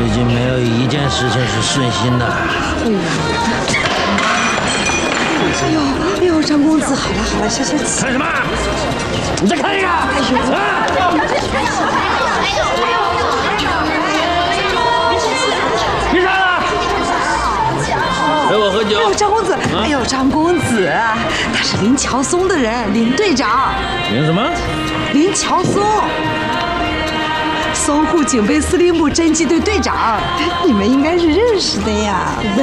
最近没有一件事情是顺心的。 哎呦，张公子，好了，消气。 看什么？你再看一个！别杀了！陪我喝酒。 哎呦，张公子，张公子，他是林乔松的人，林队长。 林什么？ 林乔松，淞沪警备司令部侦缉队队长，你们应该是认识的呀。